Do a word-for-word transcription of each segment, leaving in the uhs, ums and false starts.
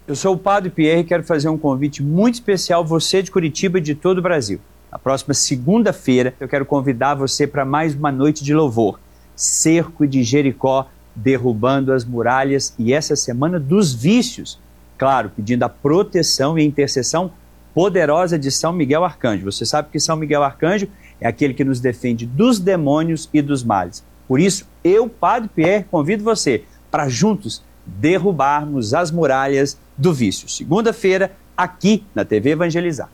Eu sou o Padre Pierre e quero fazer um convite muito especial a você de Curitiba e de todo o Brasil. Na próxima segunda-feira, eu quero convidar você para mais uma noite de louvor. Cerco de Jericó, derrubando as muralhas, e essa semana dos vícios. Claro, pedindo a proteção e a intercessão poderosa de São Miguel Arcanjo. Você sabe que São Miguel Arcanjo é aquele que nos defende dos demônios e dos males. Por isso, eu, Padre Pierre, convido você para juntos derrubarmos as muralhas do vício. Segunda-feira, aqui na T V Evangelizar.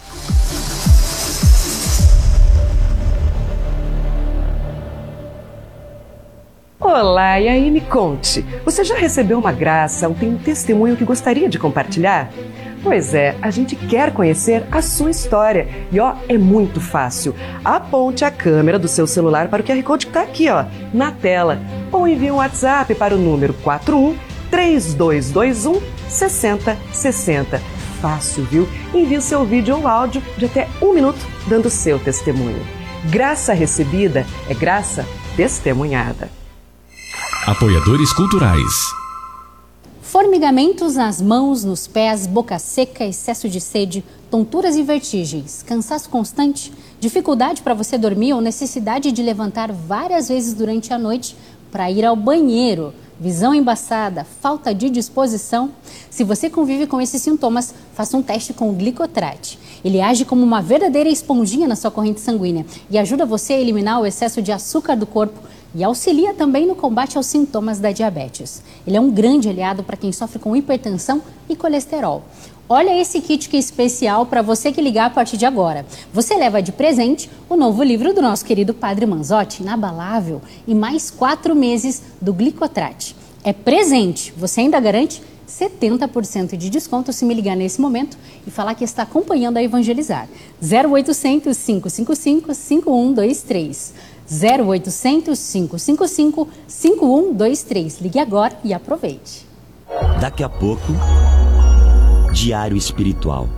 Olá, e aí me conte, você já recebeu uma graça ou tem um testemunho que gostaria de compartilhar? Pois é, a gente quer conhecer a sua história e ó, é muito fácil. Aponte a câmera do seu celular para o Q R Code que está aqui ó, na tela ou envie um WhatsApp para o número quatro um três dois dois um seis zero seis zero. Fácil, viu? Envie o seu vídeo ou áudio de até um minuto dando seu testemunho. Graça recebida é graça testemunhada. Apoiadores culturais. Formigamentos nas mãos, nos pés, boca seca, excesso de sede, tonturas e vertigens, cansaço constante, dificuldade para você dormir ou necessidade de levantar várias vezes durante a noite para ir ao banheiro, visão embaçada, falta de disposição. Se você convive com esses sintomas, faça um teste com o Glicotrate. Ele age como uma verdadeira esponjinha na sua corrente sanguínea e ajuda você a eliminar o excesso de açúcar do corpo e auxilia também no combate aos sintomas da diabetes. Ele é um grande aliado para quem sofre com hipertensão e colesterol. Olha esse kit que é especial para você que ligar a partir de agora. Você leva de presente o novo livro do nosso querido Padre Manzotti, Inabalável, e mais quatro meses do Glicotrate. É presente, você ainda garante setenta por cento de desconto se me ligar nesse momento e falar que está acompanhando a Evangelizar. zero oitocentos, cinco cinco cinco, cinco um dois três. zero oitocentos, cinco cinco cinco, cinco um dois três. Ligue agora e aproveite. Daqui a pouco, Diário Espiritual.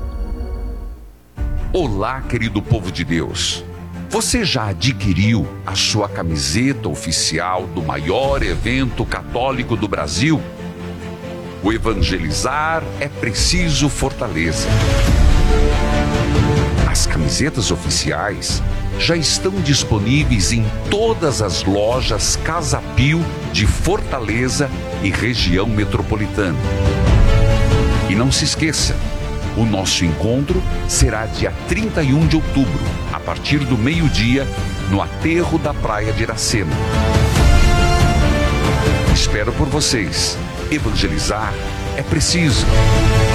Olá, querido povo de Deus. Você já adquiriu a sua camiseta oficial do maior evento católico do Brasil? O Evangelizar é Preciso Fortaleza. As camisetas oficiais já estão disponíveis em todas as lojas Casa Pio de Fortaleza e região metropolitana. E não se esqueça, o nosso encontro será dia trinta e um de outubro, a partir do meio-dia, no aterro da Praia de Iracema. Espero por vocês. Evangelizar é preciso.